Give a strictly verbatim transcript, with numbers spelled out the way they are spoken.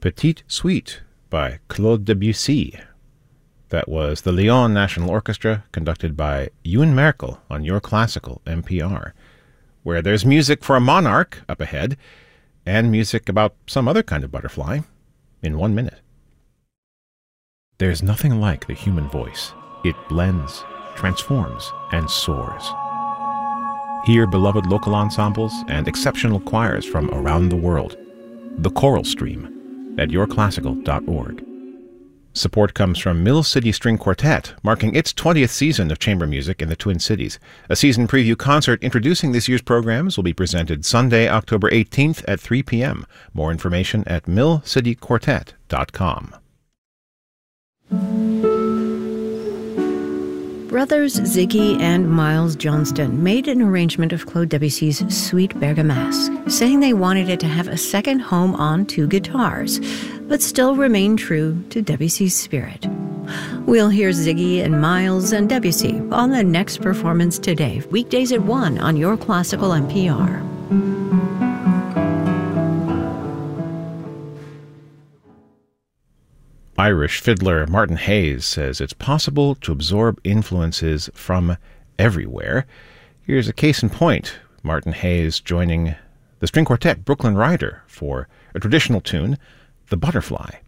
Petite Suite by Claude Debussy. That was the Lyon National Orchestra, conducted by Ewan Merkel on Your Classical N P R, where there's music for a monarch up ahead, and music about some other kind of butterfly in one minute. There's nothing like the human voice. It blends, transforms, and soars. Hear beloved local ensembles and exceptional choirs from around the world. The Choral Stream at your classical dot org. Support comes from Mill City String Quartet, marking its twentieth season of chamber music in the Twin Cities. A season preview concert introducing this year's programs will be presented Sunday, October eighteenth at three p.m. More information at mill city quartet dot com. Brothers Ziggy and Miles Johnston made an arrangement of Claude Debussy's Suite Bergamasque, saying they wanted it to have a second home on two guitars, but still remain true to Debussy's spirit. We'll hear Ziggy and Miles and Debussy on the next performance today, weekdays at one on Your Classical N P R. Irish fiddler Martin Hayes says it's possible to absorb influences from everywhere. Here's a case in point. Martin Hayes joining the string quartet Brooklyn Rider for a traditional tune, The Butterfly.